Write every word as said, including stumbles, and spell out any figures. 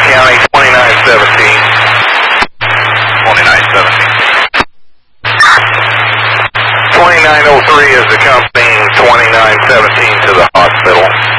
County, twenty-nine seventeen. twenty-nine seventeen. twenty-nine oh three is accompanying twenty-nine seventeen to the hospital.